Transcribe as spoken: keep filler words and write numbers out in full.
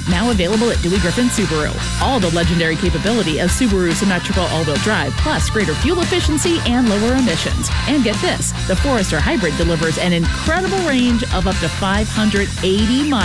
Now available at Dewey Griffin Subaru. All the legendary capability of Subaru symmetrical all-wheel drive, plus greater fuel efficiency and lower emissions. And get this, the Forester Hybrid delivers an incredible range of up to five hundred eighty miles